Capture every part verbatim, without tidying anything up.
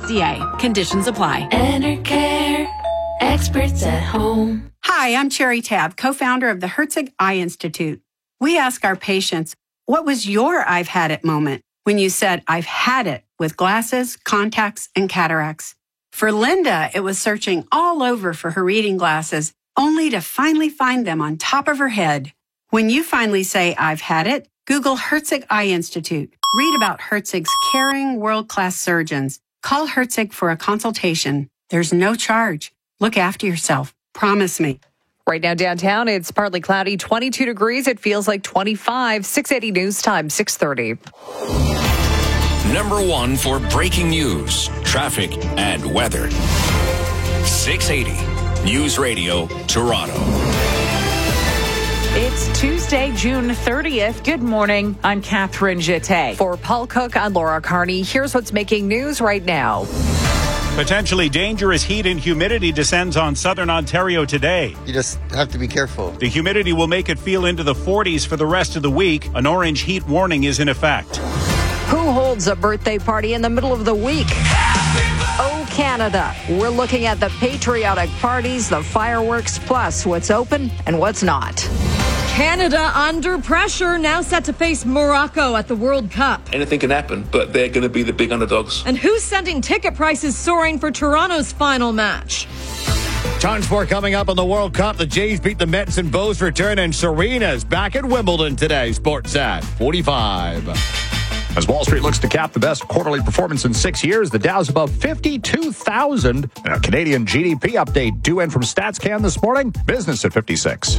C A. Conditions apply. Enercare, experts at home. Hi, I'm Cherry Tab, co-founder of the Herzig Eye Institute. We ask our patients, what was your I've had it moment when you said, I've had it with glasses, contacts, and cataracts? For Linda, it was searching all over for her reading glasses, only to finally find them on top of her head. When you finally say, I've had it, Google Herzig Eye Institute. Read about Herzig's caring, world-class surgeons. Call Herzig for a consultation. There's no charge. Look after yourself. Promise me. Right now downtown, it's partly cloudy, twenty-two degrees. It feels like twenty-five. six eighty News Time, six thirty. Number one for breaking news, traffic, and weather. six eighty News Radio, Toronto. It's Tuesday, June thirtieth. Good morning. I'm Catherine Jeté. For Paul Cook, I'm Laura Carney. Here's what's making news right now. Potentially dangerous heat and humidity descends on southern Ontario today. You just have to be careful. The humidity will make it feel into the forties for the rest of the week. An orange heat warning is in effect. Who holds a birthday party in the middle of the week? Oh, Canada. We're looking at the patriotic parties, the fireworks, plus what's open and what's not. Canada under pressure, now set to face Morocco at the World Cup. Anything can happen, but they're going to be the big underdogs. And who's sending ticket prices soaring for Toronto's final match? Tons more coming up on the World Cup. The Jays beat the Mets in Bo's return, and Serena's back at Wimbledon today. Sports at forty-five. As Wall Street looks to cap the best quarterly performance in six years, the Dow's above fifty-two thousand. And a Canadian G D P update due in from StatsCan this morning. Business at fifty-six.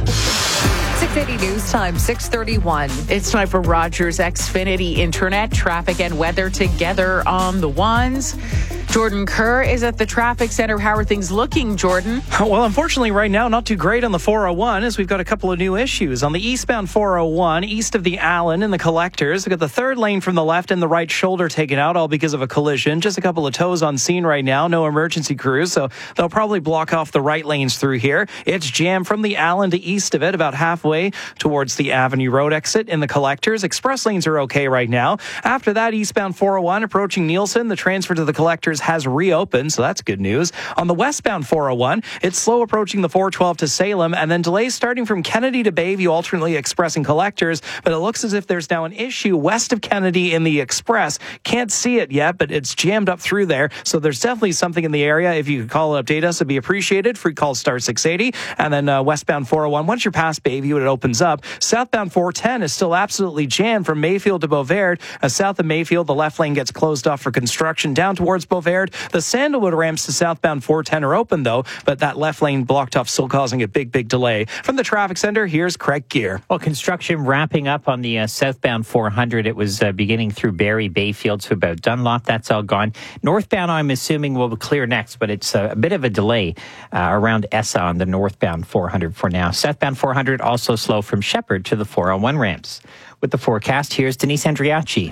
six eighty News Time, six thirty-one. It's time for Rogers Xfinity Internet, traffic and weather together on the ones. Jordan Kerr is at the traffic center. How are things looking, Jordan? Well, unfortunately, right now, not too great on the four oh one, as we've got a couple of new issues. On the eastbound four oh one, east of the Allen and the collectors, we've got the third lane from the left and the right shoulder taken out, all because of a collision. Just a couple of tows on scene right now. No emergency crews, so they'll probably block off the right lanes through here. It's jammed from the Allen to east of it, about halfway towards the Avenue Road exit in the collectors. Express lanes are okay right now. After that, eastbound four oh one approaching Nielsen, the transfer to the collectors has reopened, so that's good news. On the westbound four oh one, it's slow approaching the four twelve to Salem, and then delays starting from Kennedy to Bayview, alternately expressing collectors, but it looks as if there's now an issue west of Kennedy in the express. Can't see it yet, but it's jammed up through there, so there's definitely something in the area. If you could call and update us, it'd be appreciated. Free call star six eighty, and then uh, westbound four oh one, once you're past Bayview, it opens up. Southbound four ten is still absolutely jammed from Mayfield to Beauvert. Uh, south of Mayfield, the left lane gets closed off for construction. Down towards Beauvert, the Sandalwood ramps to southbound four ten are open, though, but that left lane blocked off, still causing a big, big delay. From the traffic center, here's Craig Gear. Well, construction wrapping up on the uh, southbound four hundred. It was uh, beginning through Barrie Bayfield to about Dunlop. That's all gone. Northbound, I'm assuming, will clear next, but it's uh, a bit of a delay uh, around Essa on the northbound four hundred for now. Southbound four hundred also slow from Shepherd to the four oh one ramps. With the forecast, here's Denise Andriachi.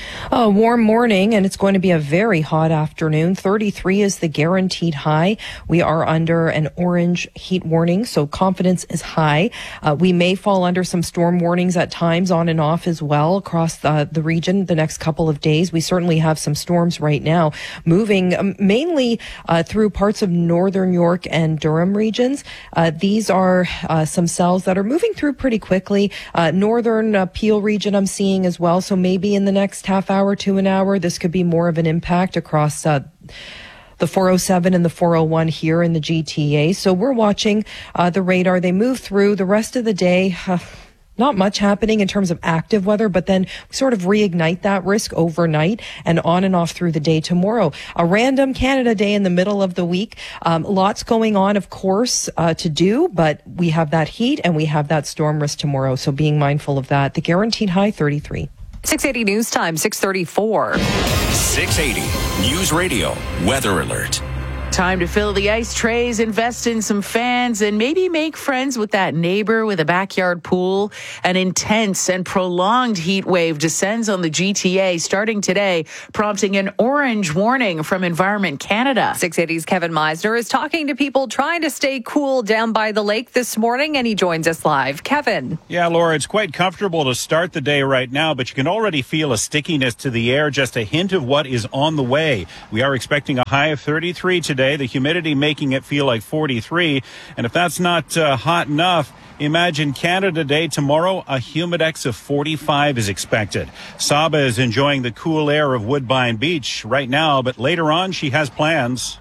A warm morning, and it's going to be a very hot afternoon. thirty-three is the guaranteed high. We are under an orange heat warning, so confidence is high. Uh, we may fall under some storm warnings at times, on and off as well, across the, the region the next couple of days. We certainly have some storms right now moving um, mainly uh, through parts of northern York and Durham regions. Uh, these are uh, some cells that are moving through pretty quickly. Uh, northern uh, Peel region I'm seeing as well, so maybe in the next half hour to an hour, this could be more of an impact across uh, the four oh seven and the four oh one here in the G T A. So we're watching uh, the radar. They move through the rest of the day. Uh, Not much happening in terms of active weather, but then we sort of reignite that risk overnight and on and off through the day tomorrow. A random Canada Day in the middle of the week. Um, lots going on, of course, uh, to do, but we have that heat and we have that storm risk tomorrow. So being mindful of that. The guaranteed high, thirty-three. six eighty News Time, six thirty-four. six eighty News Radio Weather Alert. Time to fill the ice trays, invest in some fans, and maybe make friends with that neighbor with a backyard pool. An intense and prolonged heat wave descends on the G T A starting today, prompting an orange warning from Environment Canada. six eighty's Kevin Meisner is talking to people trying to stay cool down by the lake this morning, and he joins us live. Kevin. Yeah, Laura, it's quite comfortable to start the day right now, but you can already feel a stickiness to the air, just a hint of what is on the way. We are expecting a high of thirty-three today. The humidity making it feel like forty-three. And if that's not uh, hot enough, imagine Canada Day tomorrow. A humidex of forty-five is expected. Saba is enjoying the cool air of Woodbine Beach right now, but later on she has plans.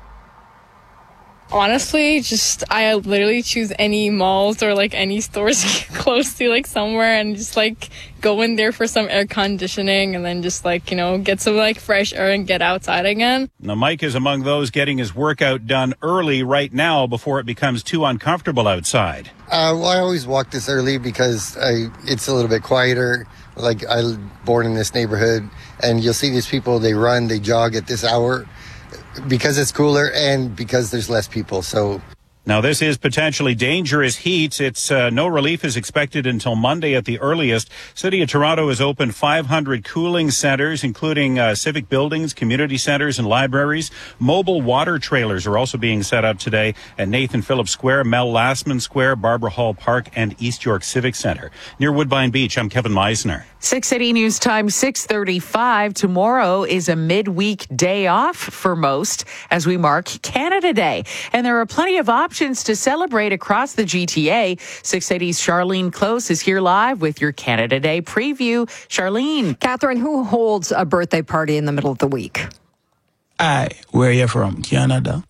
Honestly, just I literally choose any malls or like any stores close to like somewhere and just like go in there for some air conditioning and then just like, you know, get some like fresh air and get outside again. Now, Mike is among those getting his workout done early right now before it becomes too uncomfortable outside. Uh, well, I always walk this early because I, it's a little bit quieter. Like I was born in this neighborhood and you'll see these people, they run, they jog at this hour. Because it's cooler and because there's less people. So now this is potentially dangerous heat. It's uh, no relief is expected until Monday at the earliest. City of Toronto has opened five hundred cooling centers, including uh, civic buildings, community centers, and libraries. Mobile water trailers are also being set up today at Nathan Phillips Square, Mel Lastman Square, Barbara Hall Park, and East York Civic Center. Near Woodbine Beach, I'm Kevin Meisner. six eighty News Time, six thirty-five. Tomorrow is a midweek day off for most as we mark Canada Day. And there are plenty of options to celebrate across the G T A. six eighty's Charlene Close is here live with your Canada Day preview. Charlene. Catherine, who holds a birthday party in the middle of the week? Hi, where are you from? Canada.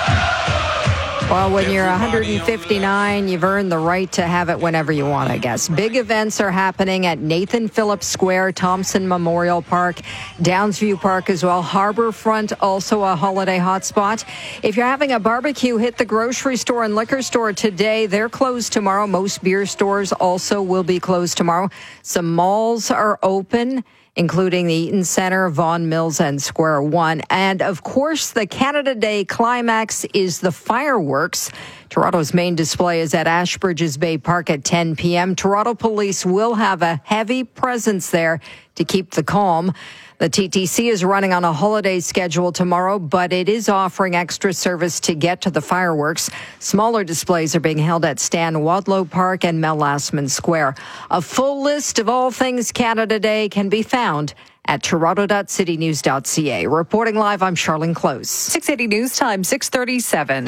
Well, when you're one hundred fifty-nine, you've earned the right to have it whenever you want, I guess. Big events are happening at Nathan Phillips Square, Thompson Memorial Park, Downsview Park as well. Harborfront, also a holiday hotspot. If you're having a barbecue, hit the grocery store and liquor store today. They're closed tomorrow. Most beer stores also will be closed tomorrow. Some malls are open, including the Eaton Centre, Vaughan Mills, and Square One. And, of course, the Canada Day climax is the fireworks. Toronto's main display is at Ashbridges Bay Park at ten p.m. Toronto police will have a heavy presence there to keep the calm. The T T C is running on a holiday schedule tomorrow, but it is offering extra service to get to the fireworks. Smaller displays are being held at Stan Wadlow Park and Mel Lastman Square. A full list of all things Canada Day can be found at toronto dot city news dot c a. Reporting live, I'm Charlene Close. six eighty News Time, six thirty-seven. We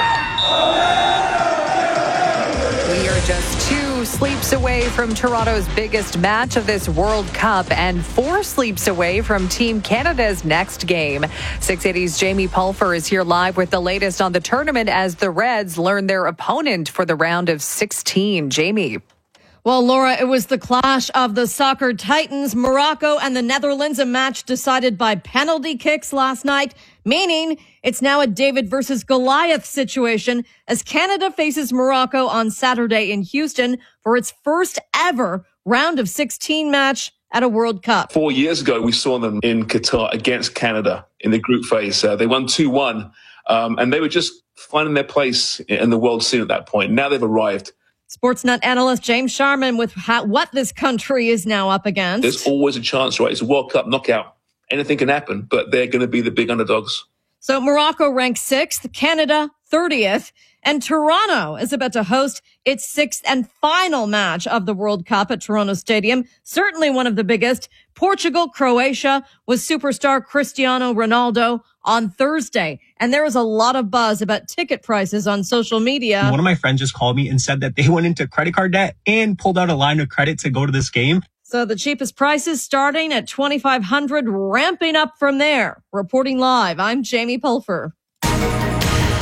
are just two sleeps away from Toronto's biggest match of this World Cup and four sleeps away from Team Canada's next game. six eighty's Jamie Pulfer is here live with the latest on the tournament as the Reds learn their opponent for the round of sixteen. Jamie. Well, Laura, it was the clash of the soccer titans, Morocco and the Netherlands, a match decided by penalty kicks last night, meaning it's now a David versus Goliath situation as Canada faces Morocco on Saturday in Houston for its first ever round of sixteen match at a World Cup. Four years ago, we saw them in Qatar against Canada in the group phase. Uh, they won two one, um, and they were just finding their place in the world scene at that point. Now they've arrived. Sportsnet analyst James Sharman with how, what this country is now up against. There's always a chance, right? It's a World Cup knockout. Anything can happen, but they're going to be the big underdogs. So Morocco ranks sixth, Canada thirtieth, and Toronto is about to host its sixth and final match of the World Cup at Toronto Stadium. Certainly one of the biggest. Portugal, Croatia with superstar Cristiano Ronaldo on Thursday. And there was a lot of buzz about ticket prices on social media. One of my friends just called me and said that they went into credit card debt and pulled out a line of credit to go to this game. So the cheapest prices starting at twenty-five hundred dollars, ramping up from there. Reporting live, I'm Jamie Pulfer.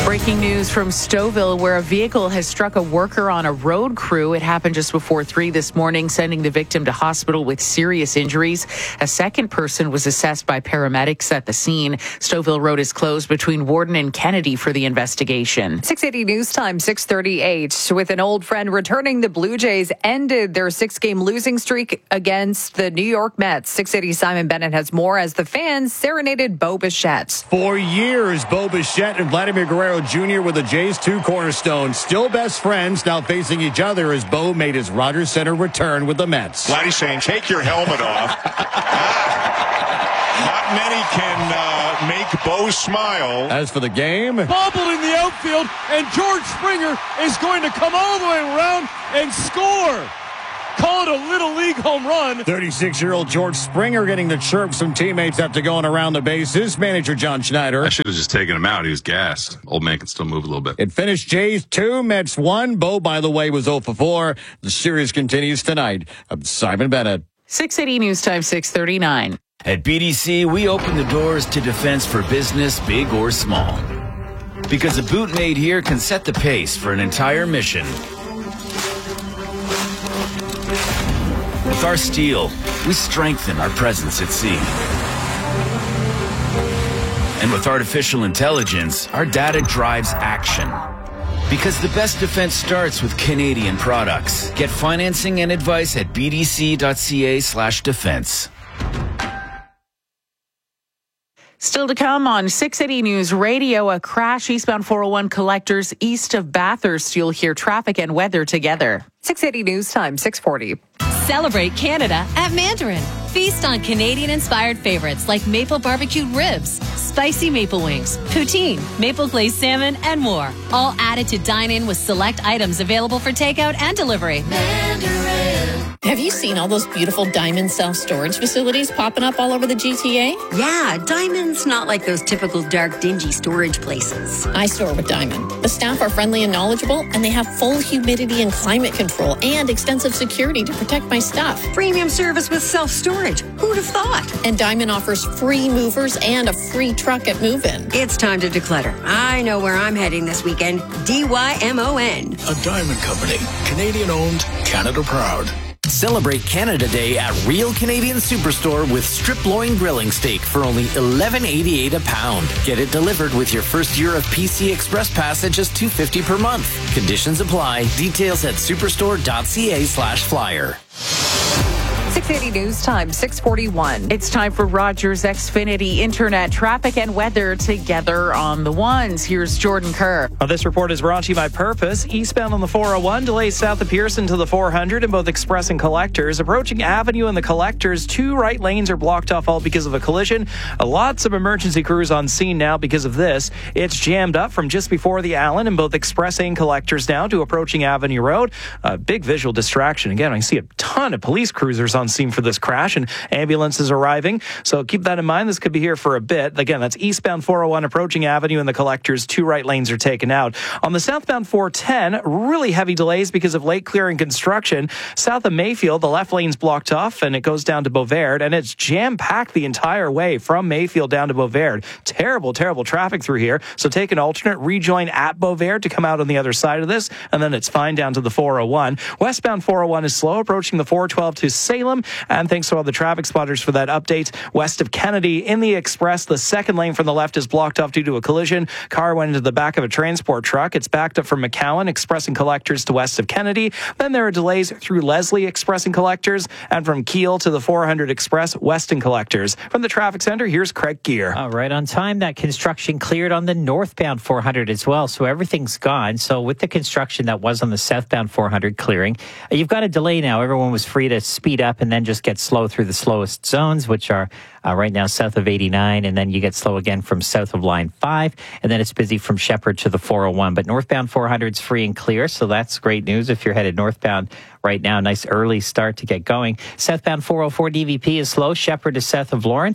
Breaking news from Stouffville, where a vehicle has struck a worker on a road crew. It happened just before three this morning, sending the victim to hospital with serious injuries. A second person was assessed by paramedics at the scene. Stouffville Road is closed between Warden and Kennedy for the investigation. six eighty News Time, six thirty-eight. With an old friend returning, the Blue Jays ended their six-game losing streak against the New York Mets. six eighty Simon Bennett has more as the fans serenaded Bo Bichette. For years, Bo Bichette and Vladimir Guerrero Junior were the Jays' two cornerstones. Still best friends, now facing each other as Bo made his Rogers Center return with the Mets. Vladdy's saying, take your helmet off. Not many can uh, make Bo smile. As for the game, bobbled in the outfield, and George Springer is going to come all the way around and score. Call it a Little League home run. thirty-six-year-old George Springer getting the chirps from teammates after going around the bases. Manager John Schneider. I should have just taken him out. He was gassed. Old man can still move a little bit. It finished Jays two, Mets one. Bo, by the way, was oh for four. The series continues tonight. I'm Simon Bennett. six eighty News Time, six thirty-nine. At B D C, we open the doors to defense for business, big or small. Because a boot made here can set the pace for an entire mission. With our steel, we strengthen our presence at sea. And with artificial intelligence, our data drives action. Because the best defense starts with Canadian products. Get financing and advice at bdc.ca slash defense. Still to come on six eighty News Radio, a crash eastbound four oh one collectors east of Bathurst. You'll hear traffic and weather together. six eighty News Time, six forty. Celebrate Canada at Mandarin. Feast on Canadian-inspired favorites like maple barbecued ribs, spicy maple wings, poutine, maple glazed salmon, and more. All added to dine in with select items available for takeout and delivery. Mandarin. Have you seen all those beautiful Diamond self-storage facilities popping up all over the G T A? Yeah, Diamond's not like those typical dark, dingy storage places. I store with Diamond. The staff are friendly and knowledgeable, and they have full humidity and climate control and extensive security to protect my stuff. Premium service with self-storage. Who'd have thought? And Diamond offers free movers and a free truck at move-in. It's time to declutter. I know where I'm heading this weekend. D Y M O N. A Diamond Company. Canadian-owned, Canada proud. Celebrate Canada Day at Real Canadian Superstore with strip loin grilling steak for only eleven eighty-eight a pound. Get it delivered with your first year of P C Express Pass at just two fifty per month. Conditions apply. Details at superstore.ca slash flyer. six eighty News Time, six forty-one. It's time for Rogers Xfinity Internet traffic and weather together on the ones. Here's Jordan Kerr. Well, this report is brought to you by Purpose. Eastbound on the four oh one, delays south of Pearson to the four hundred in both Express and Collectors. Approaching Avenue and the Collectors, two right lanes are blocked off all because of a collision. Uh, lots of emergency crews on scene now because of this. It's jammed up from just before the Allen in both Express and Collectors now to approaching Avenue Road. A big visual distraction. Again, I see a ton of police cruisers on scene for this crash and ambulances arriving. So keep that in mind. This could be here for a bit. Again, that's eastbound four oh one approaching Avenue and the Collectors. Two right lanes are taken out. On the southbound four ten, really heavy delays because of late clearing construction. South of Mayfield, the left lane's blocked off and it goes down to Beauvert, and it's jam-packed the entire way from Mayfield down to Beauvert. Terrible, terrible traffic through here. So take an alternate, rejoin at Beauvert to come out on the other side of this, and then it's fine down to the four oh one. Westbound four oh one is slow, approaching the four twelve to Salem. And thanks to all the traffic spotters for that update. West of Kennedy in the Express, the second lane from the left is blocked off due to a collision. Car went into the back of a transport truck. It's backed up from McCowan, Express and Collectors to west of Kennedy. Then there are delays through Leslie, Express and Collectors, and from Kiel to the four hundred Express, West and Collectors. From the traffic center, here's Craig Gear. All right, on time. That construction cleared on the northbound four hundred as well, so everything's gone. So with the construction that was on the southbound four hundred clearing, uh, you've got a delay now. Everyone was free to speed up and then just get slow through the slowest zones, which are uh, right now south of eighty-nine, and then you get slow again from south of line five, and then it's busy from Shepherd to the four oh one. But northbound four hundred is free and clear, so that's great news if you're headed northbound right now. Nice early start to get going. Southbound four oh four D V P is slow, Shepherd to south of Lawrence.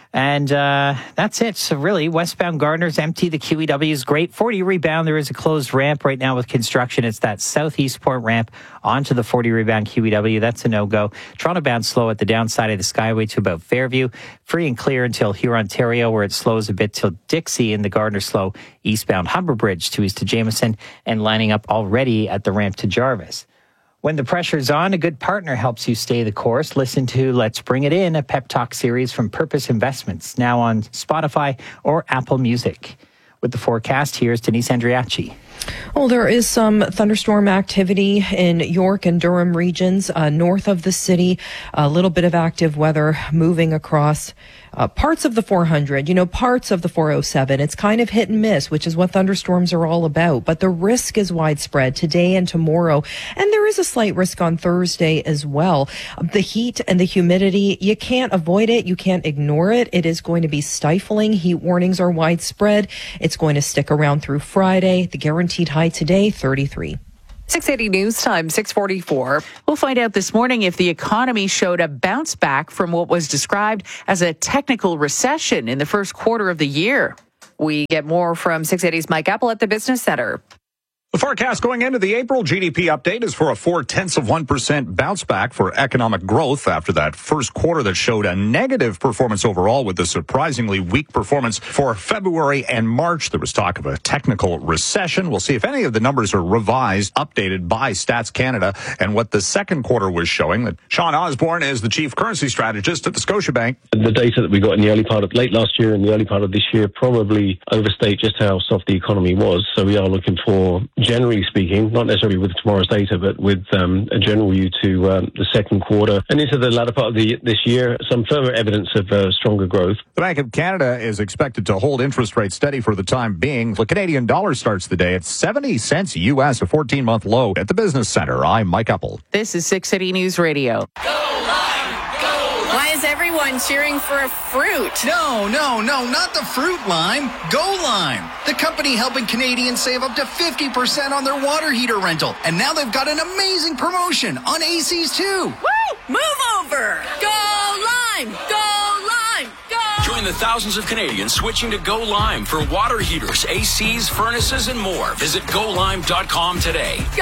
And uh, that's it. So really, westbound Gardner's empty. The Q E W is great. forty rebound. There is a closed ramp right now with construction. It's that southeast port ramp onto the forty rebound Q E W. That's a no-go. Toronto bound slow at the downside of the Skyway to about Fairview. Free and clear until Huron-Ontario, where it slows a bit till Dixie, in the Gardner slow eastbound Humber Bridge to east to Jameson, and lining up already at the ramp to Jarvis. When the pressure's on, a good partner helps you stay the course. Listen to Let's Bring It In, a pep talk series from Purpose Investments, now on Spotify or Apple Music. With the forecast, here's Denise Andriachi. Well, there is some thunderstorm activity in York and Durham regions, uh, north of the city. A little bit of active weather moving across uh, parts of the four hundred, you know, parts of the four oh seven. It's kind of hit and miss, which is what thunderstorms are all about. But the risk is widespread today and tomorrow. And there is a slight risk on Thursday as well. The heat and the humidity, you can't avoid it. You can't ignore it. It is going to be stifling. Heat warnings are widespread. It's going to stick around through Friday. The guaranteed high today, thirty-three. six eighty News Time, six forty-four. We'll find out this morning if the economy showed a bounce back from what was described as a technical recession in the first quarter of the year. We get more from six eighty's Mike Apple at the Business Center. The forecast going into the April G D P update is for a four-tenths of one percent bounce back for economic growth after that first quarter that showed a negative performance overall, with a surprisingly weak performance for February and March. There was talk of a technical recession. We'll see if any of the numbers are revised, updated by Stats Canada, and what the second quarter was showing. That Sean Osborne is the chief currency strategist at the Scotiabank. The data that we got in the early part of late last year and the early part of this year probably overstate just how soft the economy was. So we are looking for, generally speaking, not necessarily with tomorrow's data, but with um, a general view to um, the second quarter and into the latter part of the, this year, some further evidence of uh, stronger growth. The Bank of Canada is expected to hold interest rates steady for the time being. The Canadian dollar starts the day at seventy cents U S, a fourteen-month low. At the Business Center, I'm Mike Apple. This is six eighty News Radio. Why is everyone cheering for a fruit? No, no, no, not the fruit lime. Go Lime, the company helping Canadians save up to fifty percent on their water heater rental. And now they've got an amazing promotion on A Cs too. Woo! Move over! Go Lime! Go Lime! Go! Join the thousands of Canadians switching to Go Lime for water heaters, A Cs, furnaces, and more. Visit go lime dot com today. Go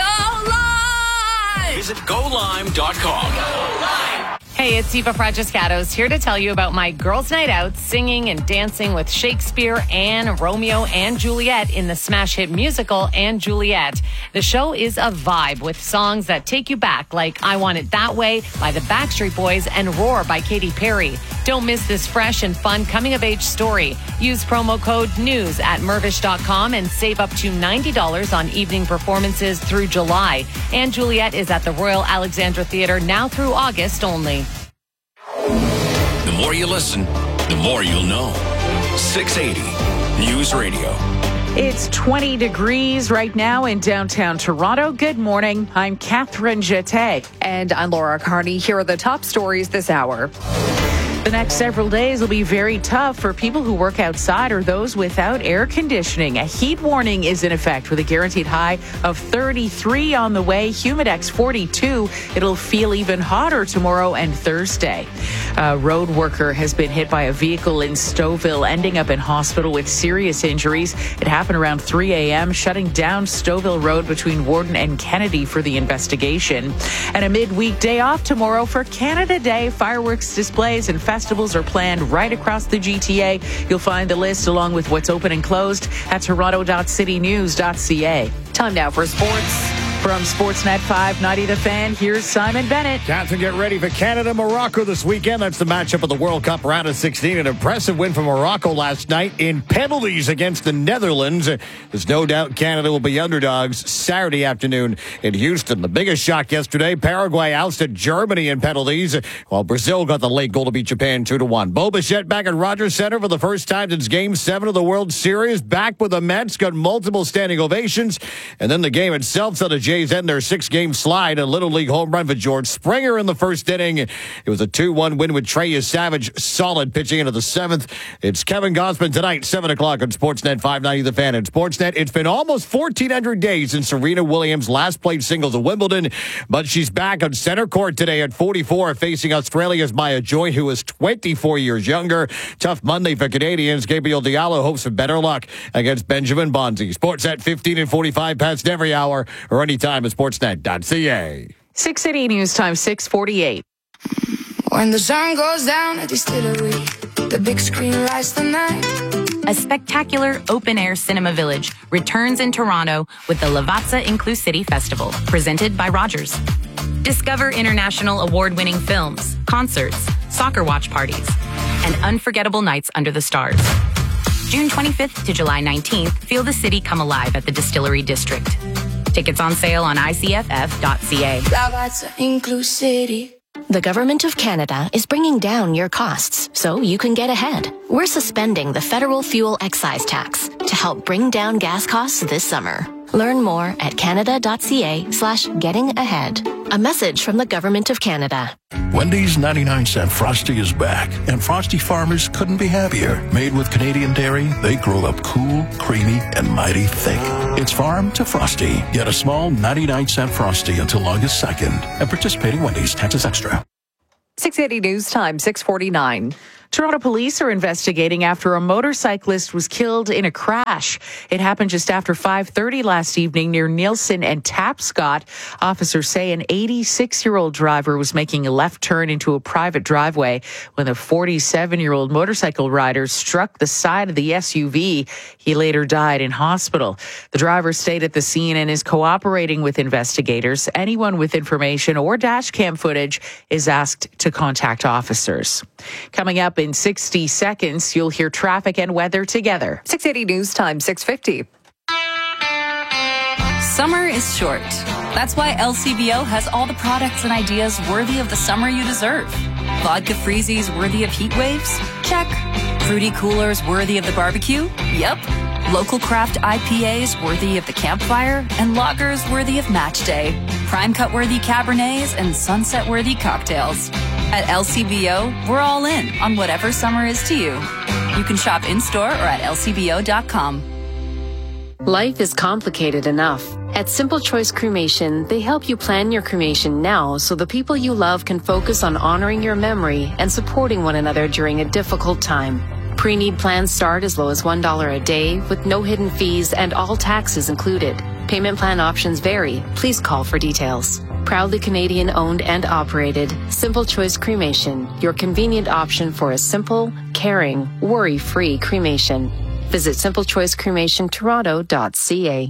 Lime! Visit go lime dot com. Go Lime! Hey, it's Eva Fragiscatos here to tell you about my girls' night out singing and dancing with Shakespeare and Romeo and Juliet in the smash hit musical and Juliet. The show is a vibe with songs that take you back, like I Want It That Way by the Backstreet Boys and Roar by Katy Perry. Don't miss this fresh and fun coming-of-age story. Use promo code NEWS at Mirvish dot com and save up to ninety dollars on evening performances through July. And Juliet is at the Royal Alexandra Theatre now through August only. The more you listen, the more you'll know. six eighty News Radio. It's twenty degrees right now in downtown Toronto. Good morning. I'm Catherine Jeté. And I'm Laura Carney. Here are the top stories this hour. The next several days will be very tough for people who work outside or those without air conditioning. A heat warning is in effect with a guaranteed high of thirty-three on the way. Humidex forty-two. It'll feel even hotter tomorrow and Thursday. A road worker has been hit by a vehicle in Stouffville, ending up in hospital with serious injuries. It happened around three a.m., shutting down Stouffville Road between Warden and Kennedy for the investigation. And a midweek day off tomorrow for Canada Day. Fireworks displays and festivals are planned right across the G T A. You'll find the list along with what's open and closed at toronto dot city news dot c a. Time now for sports. From Sportsnet five ninety The Fan, here's Simon Bennett. Catherine, get ready for Canada-Morocco this weekend. That's the matchup of the World Cup round of sixteen. An impressive win for Morocco last night in penalties against the Netherlands. There's no doubt Canada will be underdogs Saturday afternoon in Houston. The biggest shock yesterday, Paraguay ousted Germany in penalties, while Brazil got the late goal to beat Japan two to one. Bo Bichette back at Rogers Center for the first time since Game seven of the World Series. Back with the Mets, got multiple standing ovations. And then the game itself saw the J Jays end their six-game slide. A Little League home run for George Springer in the first inning. It was a two one win with Trey Savage solid pitching into the seventh. It's Kevin Gossman tonight, seven o'clock on Sportsnet five ninety The Fan and Sportsnet. It's been almost fourteen hundred days since Serena Williams last played singles at Wimbledon, but she's back on center court today at forty-four, facing Australia's Maya Joy, who is twenty-four years younger. Tough Monday for Canadians. Gabriel Diallo hopes for better luck against Benjamin Bonzi. Sportsnet fifteen and forty-five past every hour or anytime at sportsnet dot c a. six City News Time, six forty-eight. When the sun goes down at Distillery, the big screen lights the night. A spectacular open-air cinema village returns in Toronto with the Lavazza Inclusivity Festival, presented by Rogers. Discover international award-winning films, concerts, soccer watch parties, and unforgettable nights under the stars. June twenty-fifth to July nineteenth, feel the city come alive at the Distillery District. Tickets on sale on I C F F dot C A. Lavazza Inclusivity. The Government of Canada is bringing down your costs so you can get ahead. We're suspending the federal fuel excise tax to help bring down gas costs this summer. Learn more at canada.ca slash getting ahead. A message from the Government of Canada. Wendy's ninety-nine cent Frosty is back, and Frosty farmers couldn't be happier. Made with Canadian dairy, they grow up cool, creamy, and mighty thick. It's farm to Frosty. Get a small ninety-nine cent Frosty until August second. At participating Wendy's, taxes extra. six eighty News Time, six forty-nine. Toronto police are investigating after a motorcyclist was killed in a crash. It happened just after five thirty last evening near Nielsen and Tapscott. Officers say an eighty-six-year-old driver was making a left turn into a private driveway when the forty-seven-year-old motorcycle rider struck the side of the S U V. He later died in hospital. The driver stayed at the scene and is cooperating with investigators. Anyone with information or dash cam footage is asked to contact officers. Coming up in sixty seconds, you'll hear traffic and weather together. six eighty News Time, six fifty. Summer is short. That's why L C B O has all the products and ideas worthy of the summer you deserve. Vodka freezies worthy of heat waves? Check. Fruity coolers worthy of the barbecue? Yep. Local craft I P As worthy of the campfire, and lagers worthy of match day. Prime cut worthy Cabernets and sunset worthy cocktails. At L C B O, we're all in on whatever summer is to you. You can shop in-store or at L C B O dot com. Life is complicated enough. At Simple Choice Cremation, they help you plan your cremation now so the people you love can focus on honoring your memory and supporting one another during a difficult time. Pre-need plans start as low as one dollar a day with no hidden fees and all taxes included. Payment plan options vary. Please call for details. Proudly Canadian owned and operated, Simple Choice Cremation, your convenient option for a simple, caring, worry-free cremation. Visit simple choice cremation toronto dot c a.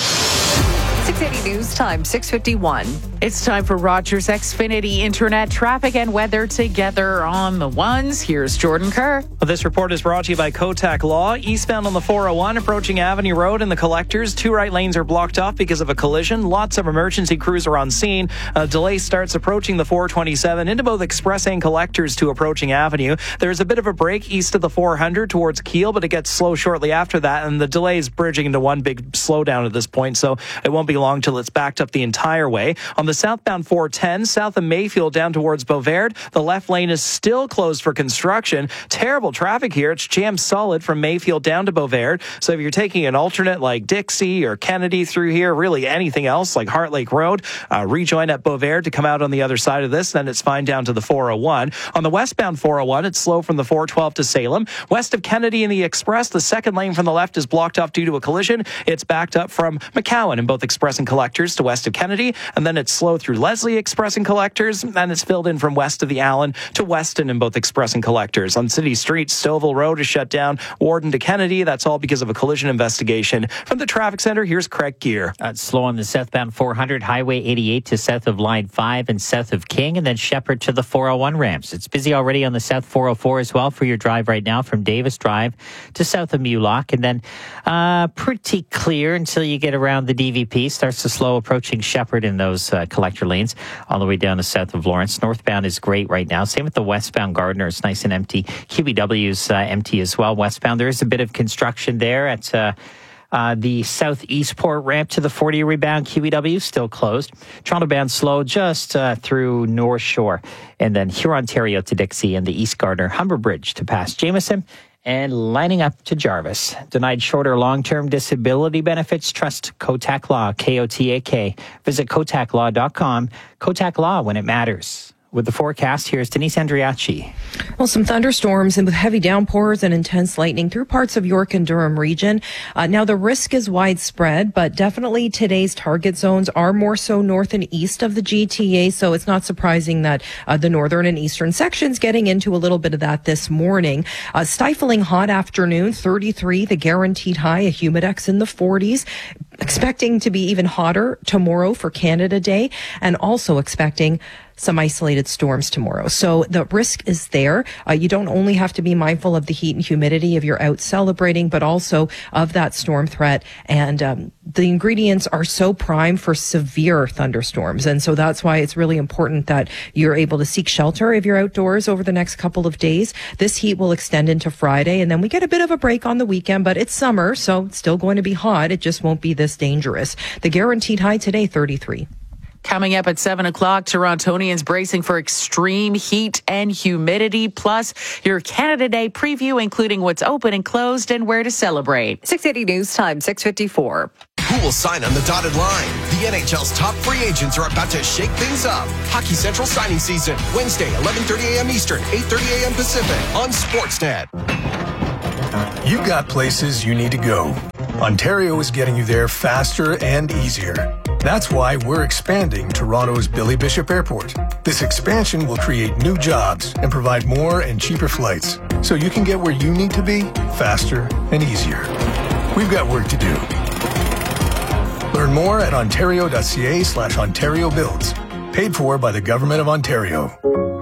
six eighty News Time, six fifty-one. It's time for Rogers Xfinity Internet traffic and weather together on the ones. Here's Jordan Kerr. Well, this report is brought to you by Kotak Law. Eastbound on the four oh one, approaching Avenue Road and the Collectors. Two right lanes are blocked off because of a collision. Lots of emergency crews are on scene. A delay starts approaching the four twenty-seven into both Express and Collectors to approaching Avenue. There's a bit of a break east of the four hundred towards Keele, but it gets slow shortly after that, and the delay is bridging into one big slowdown at this point, so it won't be long till it's backed up the entire way. On the southbound four ten, south of Mayfield down towards Beauvert, the left lane is still closed for construction. Terrible traffic here. It's jammed solid from Mayfield down to Beauvert. So if you're taking an alternate like Dixie or Kennedy through here, really anything else like Heart Lake Road, uh, rejoin at Beauvert to come out on the other side of this, then it's fine down to the four oh one. On the westbound four oh one, it's slow from the four twelve to Salem. West of Kennedy and the Express, the second lane from the left is blocked off due to a collision. It's backed up from McCowan in both Express and Collectors to west of Kennedy, and then it's slow through Leslie Express and Collectors, and it's filled in from west of the Allen to Weston in both Express and Collectors. On City Street, Stouffville Road is shut down, Warden to Kennedy. That's all because of a collision investigation. From the traffic center, here's Craig Gear. Uh, it's slow on the southbound four hundred, Highway eighty-eight to south of Line five and south of King, and then Shepherd to the four oh one ramps. It's busy already on the south four oh four as well for your drive right now from Davis Drive to south of Mulock, and then uh, pretty clear until you get around the D V P. Starts to slow approaching Shepherd in those uh, collector lanes all the way down to south of Lawrence. Northbound is great right now. Same with the westbound Gardner. It's nice and empty. Q B W's uh, empty as well. Westbound, there is a bit of construction there at uh, Uh, the Southeast Port ramp to the forty rebound Q E W still closed. Toronto bound slow just uh, through North Shore. And then Hurontario to Dixie and the East Gardner Humber Bridge to pass Jameson. And lining up to Jarvis. Denied short or long-term disability benefits? Trust Kotak Law, K O T A K. Visit kotak law dot com. Kotak Law, when it matters. With the forecast, here's Denise Andriachi. Well, some thunderstorms and with heavy downpours and intense lightning through parts of York and Durham region. Uh, now, the risk is widespread, but definitely today's target zones are more so north and east of the G T A, so it's not surprising that uh, the northern and eastern sections getting into a little bit of that this morning. Uh, stifling hot afternoon, thirty-three, the guaranteed high, a humidex in the forties. Expecting to be even hotter tomorrow for Canada Day, and also expecting some isolated storms tomorrow. So the risk is there. Uh, you don't only have to be mindful of the heat and humidity if you're out celebrating, but also of that storm threat. And um, the ingredients are so prime for severe thunderstorms. And so that's why it's really important that you're able to seek shelter if you're outdoors over the next couple of days. This heat will extend into Friday, and then we get a bit of a break on the weekend, but it's summer, so it's still going to be hot. It just won't be this dangerous. The guaranteed high today, thirty-three. Coming up at seven o'clock, Torontonians bracing for extreme heat and humidity, plus your Canada Day preview, including what's open and closed and where to celebrate. six eighty News Time, six fifty-four. Who will sign on the dotted line? The N H L's top free agents are about to shake things up. Hockey Central signing season, Wednesday, eleven thirty a.m. Eastern, eight thirty a.m. Pacific on Sportsnet. You've got places you need to go. Ontario is getting you there faster and easier. That's why we're expanding Toronto's Billy Bishop Airport. This expansion will create new jobs and provide more and cheaper flights, so you can get where you need to be faster and easier. We've got work to do. Learn more at ontario.ca slash Ontario Builds. Paid for by the Government of Ontario.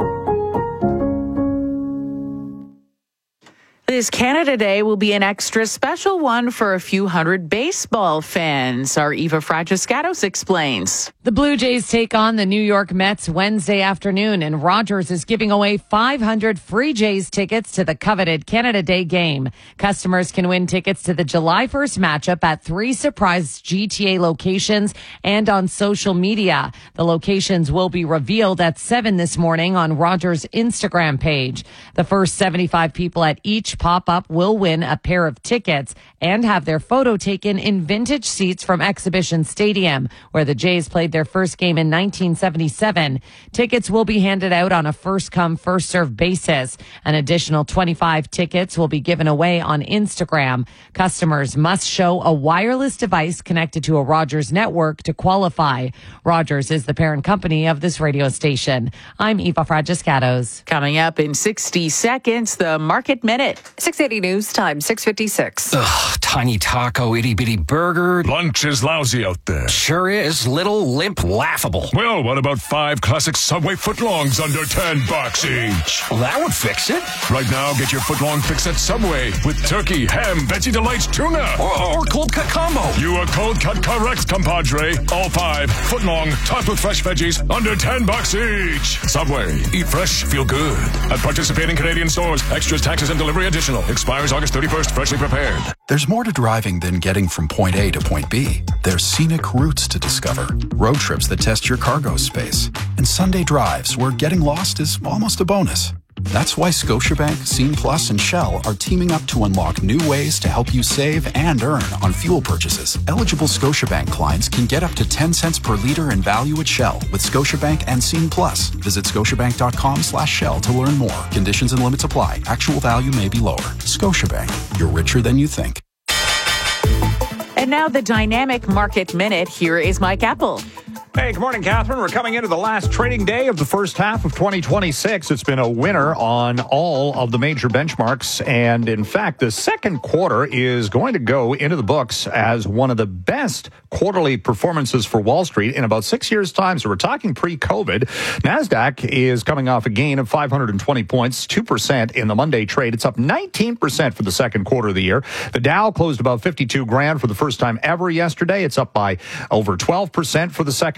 This Canada Day will be an extra special one for a few hundred baseball fans. Our Eva Fragiscatos explains. The Blue Jays take on the New York Mets Wednesday afternoon, and Rogers is giving away five hundred free Jays tickets to the coveted Canada Day game. Customers can win tickets to the July first matchup at three surprise G T A locations and on social media. The locations will be revealed at seven this morning on Rogers' Instagram page. The first seventy-five people at each pop-up will win a pair of tickets and have their photo taken in vintage seats from Exhibition Stadium, where the Jays played their first game in nineteen seventy-seven. Tickets will be handed out on a first-come, first-served basis. An additional twenty-five tickets will be given away on Instagram. Customers must show a wireless device connected to a Rogers network to qualify. Rogers is the parent company of this radio station. I'm Eva Fragiscatos. Coming up in sixty seconds, the Market Minute. six eighty News Time, six fifty-six. Ugh, tiny taco, itty bitty burger. Lunch is lousy out there. Sure is. Little, limp, laughable. Well, what about five classic Subway footlongs under ten bucks each? Well, that would fix it. Right now, get your footlong fix at Subway with turkey, ham, Betsy Delights tuna. Or, or cold cut combo. You are cold cut correct, compadre. All five, footlong, topped with fresh veggies, under ten bucks each. Subway, eat fresh, feel good. At participating Canadian stores, extras, taxes, and delivery additional. Expires August thirty-first, freshly prepared. There's more to driving than getting from point A to point B. There's scenic routes to discover, road trips that test your cargo space, and Sunday drives where getting lost is almost a bonus. That's why Scotiabank, Scene Plus, and Shell are teaming up to unlock new ways to help you save and earn on fuel purchases. Eligible Scotiabank clients can get up to ten cents per liter in value at Shell with Scotiabank and Scene Plus. Visit scotiabank.com slash Shell to learn more. Conditions and limits apply. Actual value may be lower. Scotiabank. You're richer than you think. And now the Dynamic Market Minute. Here is Mike Apple. Hey, good morning, Catherine. We're coming into the last trading day of the first half of twenty twenty-six. It's been a winner on all of the major benchmarks. And in fact, the second quarter is going to go into the books as one of the best quarterly performances for Wall Street in about six years' time. So we're talking pre-COVID. NASDAQ is coming off a gain of five hundred twenty points, two percent in the Monday trade. It's up nineteen percent for the second quarter of the year. The Dow closed about fifty-two grand for the first time ever yesterday. It's up by over twelve percent for the second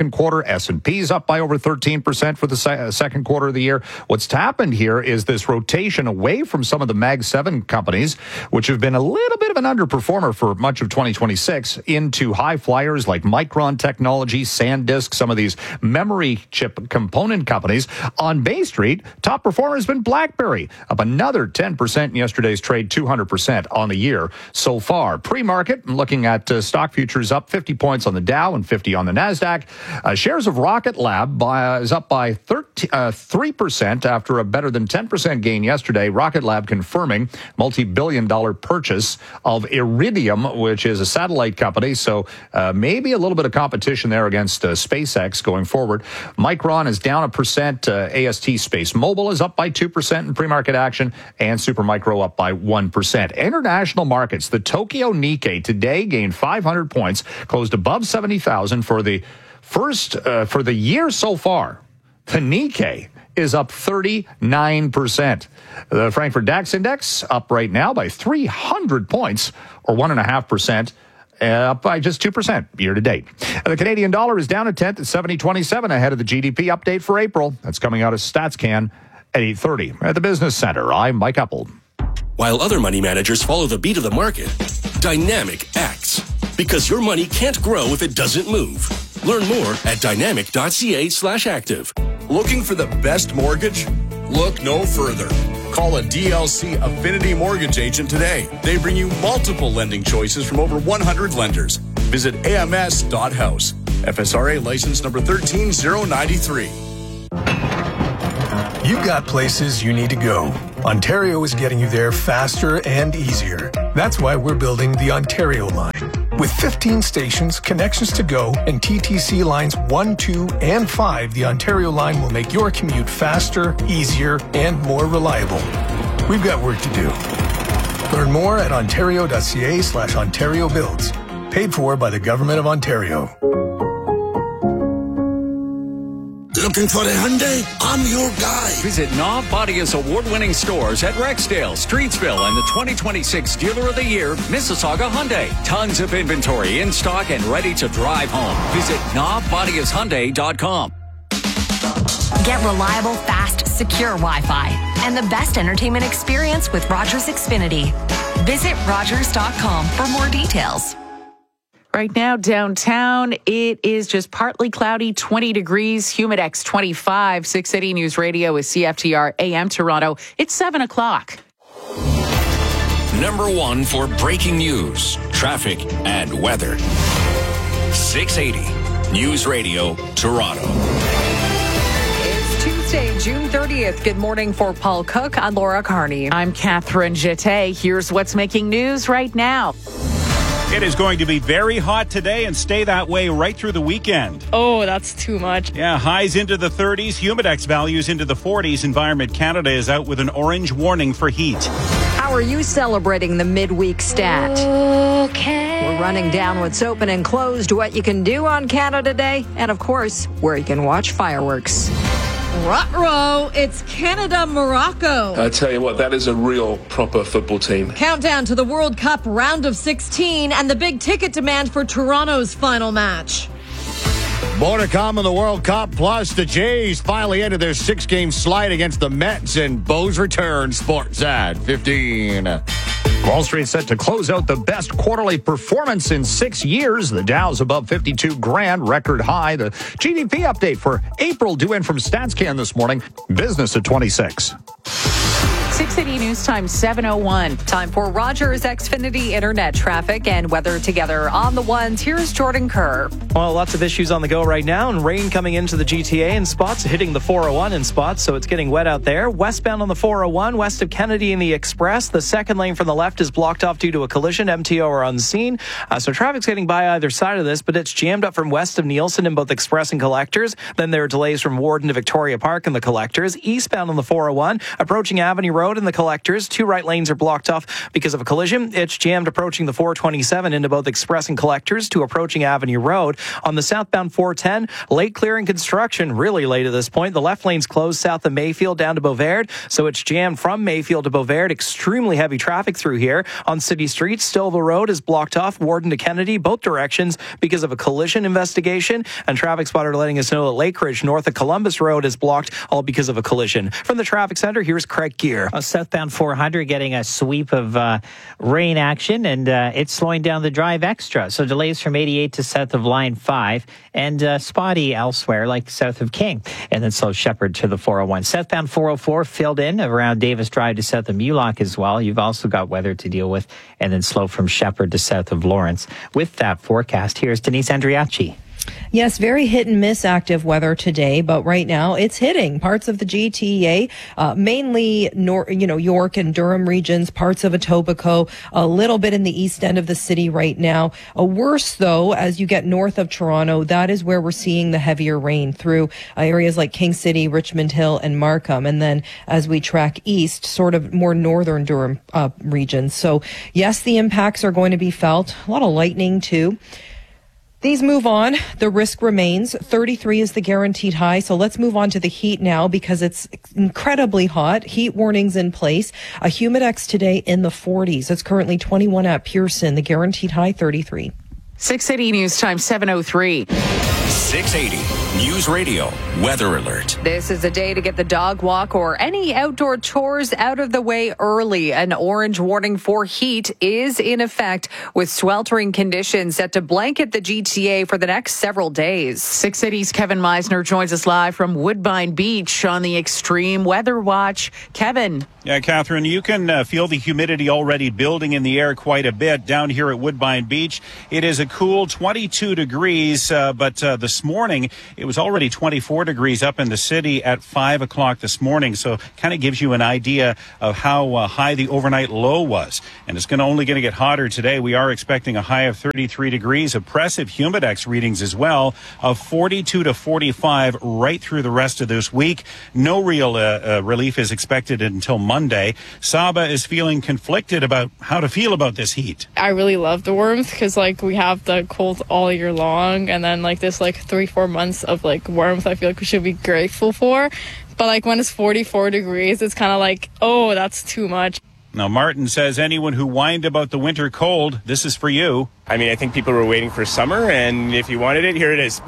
second quarter. S and P's up by over thirteen percent for the se- second quarter of the year. What's happened here is this rotation away from some of the Mag seven companies, which have been a little bit of an underperformer for much of twenty twenty-six, into high flyers like Micron Technology, SanDisk, some of these memory chip component companies. On Bay Street, top performer has been BlackBerry, up another ten percent in yesterday's trade, two hundred percent on the year so far. Pre-market, I'm looking at uh, stock futures up fifty points on the Dow and fifty on the NASDAQ. Uh, shares of Rocket Lab by, uh, is up by thirteen, uh, three percent after a better than ten percent gain yesterday. Rocket Lab confirming multi-billion dollar purchase of Iridium, which is a satellite company. So uh, maybe a little bit of competition there against uh, SpaceX going forward. Micron is down a percent. Uh, A S T Space Mobile is up by two percent in pre-market action, and Supermicro up by one percent. International markets, the Tokyo Nikkei today gained five hundred points, closed above seventy thousand for the first, uh, for the year so far. The Nikkei is up thirty-nine percent. The Frankfurt DAX index up right now by three hundred points, or one point five percent. Uh, up by just two percent year to date. The Canadian dollar is down a tenth at seventy twenty-seven ahead of the G D P update for April. That's coming out of StatsCan at eight thirty. At the Business Center, I'm Mike Uppel. While other money managers follow the beat of the market, Dynamic acts. Because your money can't grow if it doesn't move. Learn more at dynamic.ca slash active. Looking for the best mortgage? Look no further. Call a D L C Affinity Mortgage agent today. They bring you multiple lending choices from over one hundred lenders. Visit A M S dot house. F S R A license number one three zero nine three. You've got places you need to go. Ontario is getting you there faster and easier. That's why we're building the Ontario line. With fifteen stations, connections to go, and T T C lines one, two, and five, the Ontario line will make your commute faster, easier, and more reliable. We've got work to do. Learn more at ontario.ca slash Ontario Builds. Paid for by the Government of Ontario. Looking for a Hyundai? I'm your guy. Visit Knob Bodia's award-winning stores at Rexdale, Streetsville, and the twenty twenty-six Dealer of the Year, Mississauga Hyundai. Tons of inventory in stock and ready to drive home. Visit knob bodias hyundai dot com. Get reliable, fast, secure Wi-Fi and the best entertainment experience with Rogers Xfinity. Visit rogers dot com for more details. Right now, downtown, it is just partly cloudy, twenty degrees, Humidex twenty-five. six eighty News Radio is C F T R A M Toronto. It's seven o'clock. Number one for breaking news, traffic, and weather. six eighty News Radio, Toronto. It's Tuesday, June thirtieth. Good morning for Paul Cook. I'm Laura Carney. I'm Catherine Jeté. Here's what's making news right now. It is going to be very hot today and stay that way right through the weekend. Oh, that's too much. Yeah, highs into the thirties, Humidex values into the forties. Environment Canada is out with an orange warning for heat. How are you celebrating the midweek stat? Okay. We're running down what's open and closed, what you can do on Canada Day, and of course, where you can watch fireworks. Ruh-roh, it's Canada-Morocco. I tell you what, that is a real proper football team. Countdown to the World Cup round of sixteen and the big ticket demand for Toronto's final match. More to come in the World Cup, plus the Jays finally ended their six-game slide against the Mets, and Bo's return. Sports at fifteen. Wall Street set to close out the best quarterly performance in six years. The Dow's above fifty-two grand, record high. The G D P update for April due in from StatsCan this morning. Business at twenty-six. six eighty News Time, seven oh one. Time for Rogers Xfinity Internet traffic and weather together on the ones. Here's Jordan Kerr. Well, lots of issues on the go right now, and rain coming into the G T A in spots, hitting the four oh one in spots, so it's getting wet out there. Westbound on the four oh one, west of Kennedy and the Express. The second lane from the left is blocked off due to a collision. M T O are on scene. Uh, so traffic's getting by either side of this, but it's jammed up from west of Nielsen in both Express and Collectors. Then there are delays from Warden to Victoria Park in the Collectors. Eastbound on the four oh one, approaching Avenue Road Road in the Collectors. Two right lanes are blocked off because of a collision. It's jammed approaching the four twenty-seven into both Express and Collectors to approaching Avenue Road. On the southbound four ten, late clearing construction really late at this point. The left lane's closed south of Mayfield down to Beauvard, so it's jammed from Mayfield to Beauvard. Extremely heavy traffic through here. On City Street, Stillville Road is blocked off, Warden to Kennedy, both directions because of a collision investigation. And traffic spotter letting us know that Lake Ridge, north of Columbus Road, is blocked, all because of a collision. From the traffic center, here's Craig Gear. Oh, southbound four hundred getting a sweep of uh, rain action, and uh, it's slowing down the drive extra. So delays from eighty-eight to south of Line five, and uh, spotty elsewhere, like south of King. And then slow Shepherd to the four oh one. Southbound four oh four filled in around Davis Drive to south of Mulock as well. You've also got weather to deal with, and then slow from Shepherd to south of Lawrence. With that forecast, here's Denise Andriachi. Yes, very hit and miss active weather today, but right now it's hitting parts of the G T A, uh, mainly nor- you know, York and Durham regions, parts of Etobicoke, a little bit in the east end of the city right now. Uh, worse though, as you get north of Toronto, that is where we're seeing the heavier rain through uh, areas like King City, Richmond Hill, and Markham. And then as we track east, sort of more northern Durham uh, regions. So yes, the impacts are going to be felt. A lot of lightning too. These move on. The risk remains. thirty-three is the guaranteed high. So let's move on to the heat now because it's incredibly hot. Heat warnings in place. A Humidex today in the forties. It's currently twenty-one at Pearson. The guaranteed high, thirty-three. six eighty News Time, seven oh three. six eighty News Radio Weather Alert. This is a day to get the dog walk or any outdoor chores out of the way early. An orange warning for heat is in effect with sweltering conditions set to blanket the G T A for the next several days. six eighty's Kevin Meisner joins us live from Woodbine Beach on the Extreme Weather Watch. Kevin. Yeah, Catherine, you can uh, feel the humidity already building in the air quite a bit down here at Woodbine Beach. It is a cool twenty-two degrees, uh, but uh, this morning it was already twenty-four degrees up in the city at five o'clock this morning. So kind of gives you an idea of how uh, high the overnight low was. And it's going to only going to get hotter today. We are expecting a high of thirty-three degrees, oppressive Humidex readings as well of forty-two to forty-five right through the rest of this week. No real uh, uh, relief is expected until Monday. Saba is feeling conflicted about how to feel about this heat. I really love the warmth because like we have the cold all year long, and then like this like three four months of like warmth I feel like we should be grateful for. But like when it's forty-four degrees, it's kind of like, oh, that's too much. Now Martin says anyone who whined about the winter cold, this is for you. I mean, I think people were waiting for summer, and if you wanted it, here it is. um,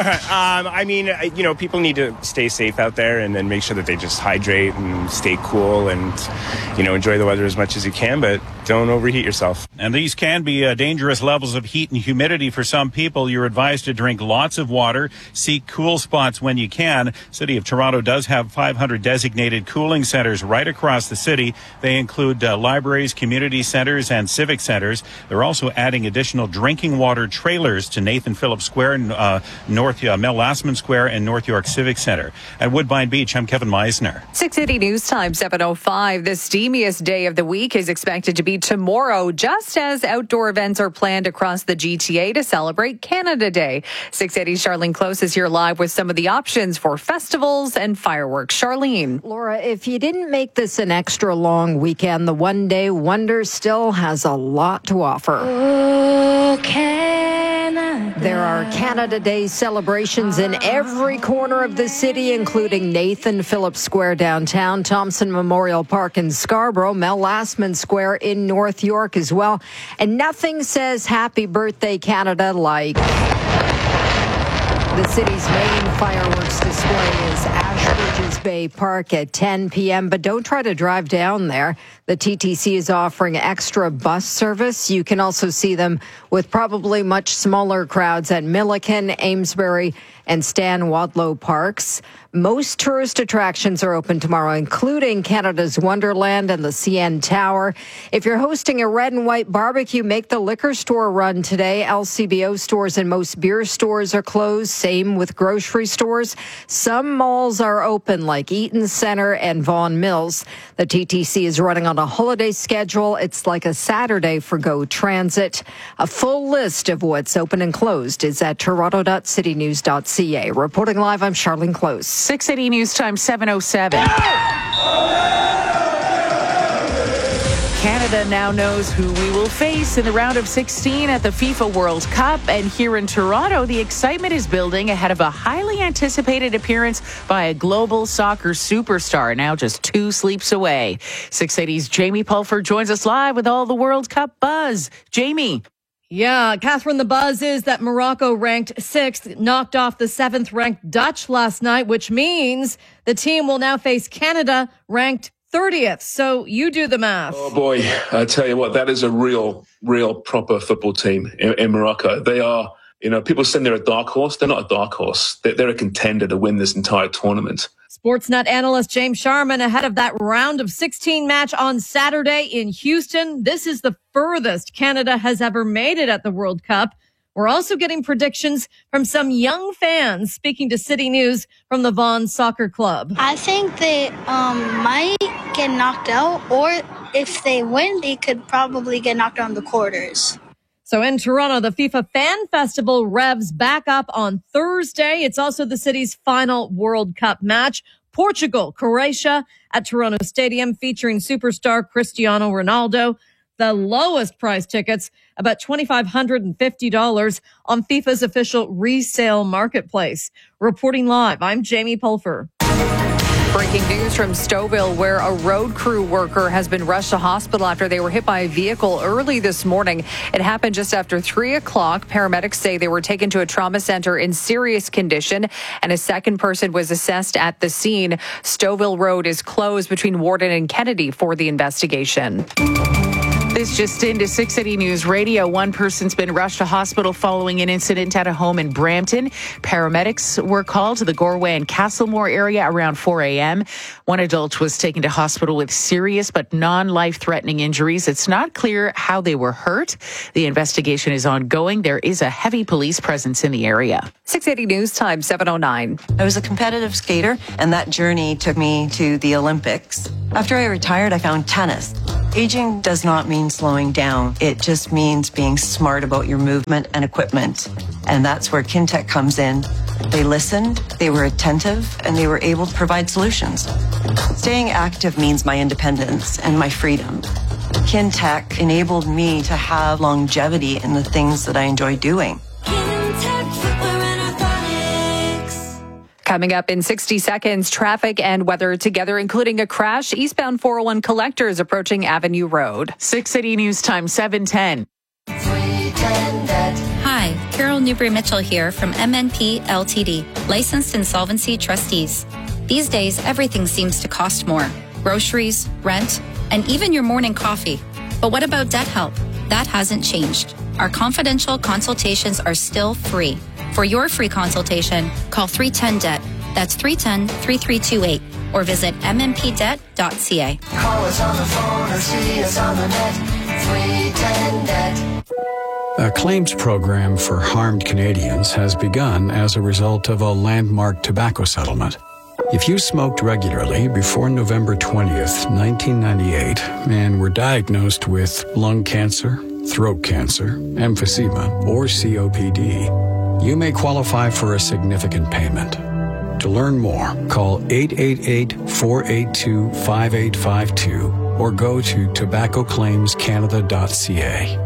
I mean, you know, people need to stay safe out there and then make sure that they just hydrate and stay cool and, you know, enjoy the weather as much as you can, but don't overheat yourself. And these can be uh, dangerous levels of heat and humidity for some people. You're advised to drink lots of water, seek cool spots when you can. City of Toronto does have five hundred designated cooling centers right across the city. They include uh, libraries, community centers, and civic centers. They're also adding additional drinking water trailers to Nathan Phillips Square, uh, North uh, Mel Lastman Square, and North York Civic Center. At Woodbine Beach, I'm Kevin Meisner. six eighty News Time, seven oh five. The steamiest day of the week is expected to be tomorrow, just as outdoor events are planned across the G T A to celebrate Canada Day. six eighty's Charlene Close is here live with some of the options for festivals and fireworks. Charlene. Laura, if you didn't make this an extra long weekend, the one-day wonder still has a lot to offer. Oh, Canada. There are Canada Day celebrations in every corner of the city, including Nathan Phillips Square downtown, Thompson Memorial Park in Scarborough, Mel Lastman Square in North York as well. And nothing says happy birthday Canada like the city's main fireworks display is Ashbridges Bay Park at ten p.m., but don't try to drive down there. The T T C is offering extra bus service. You can also see them with probably much smaller crowds at Milliken, Amesbury, and Stan Wadlow Parks. Most tourist attractions are open tomorrow, including Canada's Wonderland and the C N Tower. If you're hosting a red and white barbecue, make the liquor store run today. L C B O stores and most beer stores are closed. Same with grocery stores. Some malls are open, like Eaton Center and Vaughan Mills. The T T C is running on a holiday schedule. It's like a Saturday for GO Transit. A full list of what's open and closed is at toronto dot city news dot c a. Reporting live, I'm Charlene Close. six eighty News Time, seven oh seven. Canada now knows who we will face in the round of sixteen at the FIFA World Cup. And here in Toronto, the excitement is building ahead of a highly anticipated appearance by a global soccer superstar, now just two sleeps away. six eighty's Jamie Pulfer joins us live with all the World Cup buzz. Jamie. Yeah, Catherine, the buzz is that Morocco ranked sixth, knocked off the seventh ranked Dutch last night, which means the team will now face Canada ranked thirtieth. So you do the math. Oh boy, I tell you what, that is a real, real proper football team in, in Morocco. They are, you know, people saying they're a dark horse. They're not a dark horse. They're, they're a contender to win this entire tournament. Sportsnet analyst James Sharman ahead of that round of sixteen match on Saturday in Houston. This is the furthest Canada has ever made it at the World Cup. We're also getting predictions from some young fans speaking to City News from the Vaughan Soccer Club. I think they um, might get knocked out, or if they win, they could probably get knocked out in the quarters. So in Toronto, the FIFA Fan Festival revs back up on Thursday. It's also the city's final World Cup match. Portugal, Croatia at Toronto Stadium featuring superstar Cristiano Ronaldo. The lowest price tickets, about two thousand five hundred fifty dollars on FIFA's official resale marketplace. Reporting live, I'm Jamie Pulfer. Breaking news from Stouffville, where a road crew worker has been rushed to hospital after they were hit by a vehicle early this morning. It happened just after three o'clock. Paramedics say they were taken to a trauma center in serious condition, and a second person was assessed at the scene. Stouffville Road is closed between Warden and Kennedy for the investigation. This just into six eighty News Radio. One person's been rushed to hospital following an incident at a home in Brampton. Paramedics were called to the Goreway and Castlemore area around four a.m. One adult was taken to hospital with serious but non-life-threatening injuries. It's not clear how they were hurt. The investigation is ongoing. There is a heavy police presence in the area. six eighty News Time, seven oh nine. I was a competitive skater, and that journey took me to the Olympics. After I retired, I found tennis. Aging does not mean slowing down. It just means being smart about your movement and equipment. And that's where Kintec comes in. They listened, they were attentive, and they were able to provide solutions. Staying active means my independence and my freedom. Kintec enabled me to have longevity in the things that I enjoy doing. Coming up in sixty seconds, traffic and weather together, including a crash. Eastbound four oh one collectors approaching Avenue Road. six eighty News Time, seven ten. Hi, Carol Newbury-Mitchell here from M N P L T D, licensed insolvency trustees. These days, everything seems to cost more. Groceries, rent, and even your morning coffee. But what about debt help? That hasn't changed. Our confidential consultations are still free. For your free consultation, call three one zero D E B T. That's three one zero, three three two eight or visit m m p debt dot c a. Call us on the phone or see us on the net. three one zero D E B T. A claims program for harmed Canadians has begun as a result of a landmark tobacco settlement. If you smoked regularly before November twentieth, nineteen ninety-eight, and were diagnosed with lung cancer, throat cancer, emphysema, or C O P D, you may qualify for a significant payment. To learn more, call eight eight eight, four eight two, five eight five two or go to tobacco claims canada dot c a.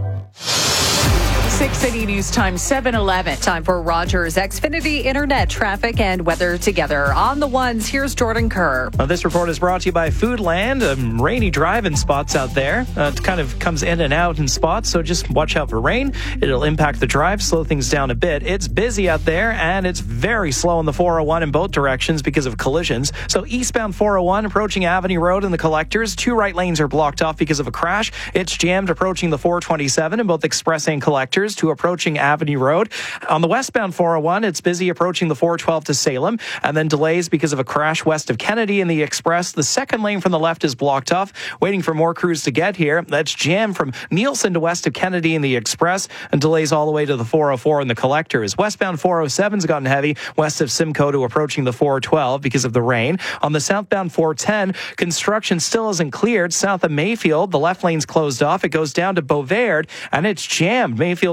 six eighty News Time, seven eleven. Time for Rogers Xfinity Internet traffic and weather together. On the ones, here's Jordan Kerr. Uh, this report is brought to you by Foodland. Um, rainy driving spots out there. Uh, it kind of comes in and out in spots, so just watch out for rain. It'll impact the drive, slow things down a bit. It's busy out there, and it's very slow on the four oh one in both directions because of collisions. So eastbound four oh one approaching Avenue Road and the collectors. Two right lanes are blocked off because of a crash. It's jammed approaching the four twenty-seven in both express and collectors to approaching Avenue Road. On the westbound four oh one, it's busy approaching the four twelve to Salem, and then delays because of a crash west of Kennedy in the express. The second lane from the left is blocked off, waiting for more crews to get here. That's jammed from Nielsen to west of Kennedy in the express, and delays all the way to the four oh four in the collectors. Westbound four oh seven's gotten heavy west of Simcoe to approaching the four twelve because of the rain. On the southbound four ten, construction still isn't cleared south of Mayfield. The left lane's closed off. It goes down to Beauvais, and it's jammed. Mayfield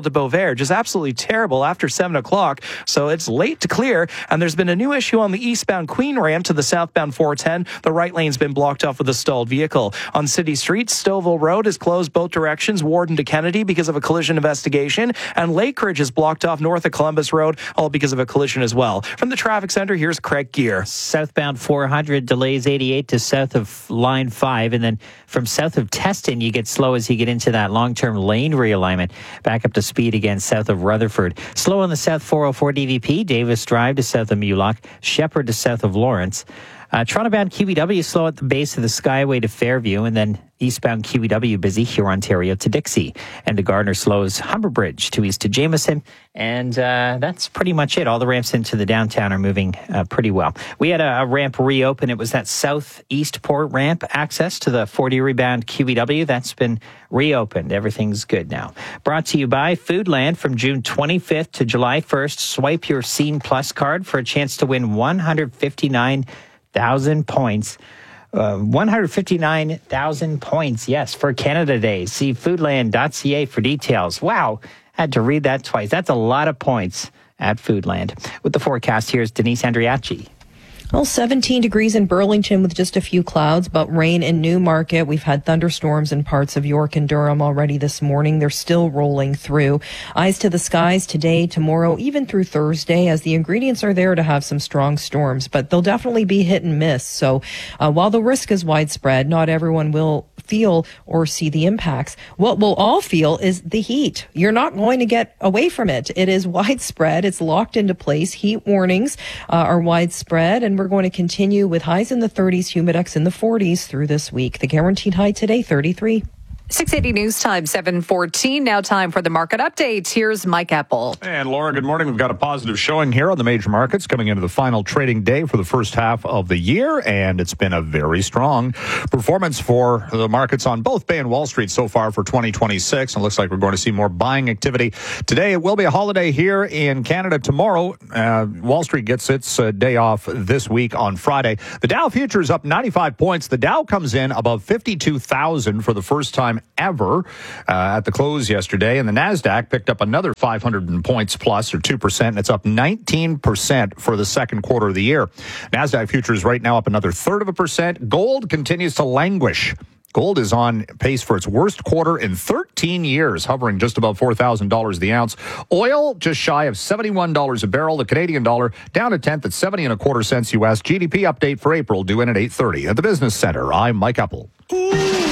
de Beauvais, just absolutely terrible after seven o'clock. So it's late to clear. And there's been a new issue on the eastbound Queen ramp to the southbound four ten. The right lane's been blocked off with a stalled vehicle. On City Street, Stouffville Road is closed both directions, Warden to Kennedy, because of a collision investigation. And Lakeridge is blocked off north of Columbus Road, all because of a collision as well. From the traffic center, here's Craig Gear. Southbound four hundred delays eighty-eight to south of line five. And then from south of Teston, you get slow as you get into that long-term lane realignment. Back up to speed again south of Rutherford. Slow on the south four oh four D V P, Davis Drive to south of Mulock, Shepherd to south of Lawrence. Uh, Toronto-bound Q E W slow at the base of the Skyway to Fairview, and then eastbound Q E W busy Huron-Ontario to Dixie. And to Gardner slows Humber Bridge to east to Jameson. And uh, that's pretty much it. All the ramps into the downtown are moving uh, pretty well. We had a, a ramp reopen. It was that southeast port ramp access to the forty rebound Q E W. That's been reopened. Everything's good now. Brought to you by Foodland. From June twenty-fifth to July first, swipe your Scene Plus card for a chance to win one hundred fifty-nine thousand points. Uh, one hundred fifty-nine thousand points, yes, for Canada Day. See foodland dot c a for details. Wow, had to read that twice. That's a lot of points at Foodland. With the forecast, here's Denise Andriachi. Well, seventeen degrees in Burlington with just a few clouds, but rain in Newmarket. We've had thunderstorms in parts of York and Durham already this morning. They're still rolling through. Eyes to the skies today, tomorrow, even through Thursday, as the ingredients are there to have some strong storms, but they'll definitely be hit and miss. So uh, while the risk is widespread, not everyone will feel or see the impacts. What we'll all feel is the heat. You're not going to get away from it. It is widespread. It's locked into place. Heat warnings uh, are widespread, and we're going to continue with highs in the thirties, humidex in the forties through this week. The guaranteed high today, thirty-three. six eighty News Time, seven fourteen. Now time for the market update. Here's Mike Apple. And Laura, good morning. We've got a positive showing here on the major markets coming into the final trading day for the first half of the year, and it's been a very strong performance for the markets on both Bay and Wall Street so far for twenty twenty-six. And it looks like we're going to see more buying activity today. It will be a holiday here in Canada tomorrow. Uh, Wall Street gets its uh, day off this week on Friday. The Dow futures up ninety-five points. The Dow comes in above fifty-two thousand for the first time ever uh, at the close yesterday, and the NASDAQ picked up another five hundred points plus, or two percent, and it's up nineteen percent for the second quarter of the year. NASDAQ futures right now up another third of a percent. Gold continues to languish. Gold is on pace for its worst quarter in thirteen years, hovering just above four thousand dollars the ounce. Oil just shy of seventy-one dollars a barrel. The Canadian dollar down a tenth at seventy and a quarter cents U S. G D P update for April due in at eight thirty. At the Business Center, I'm Mike Apple.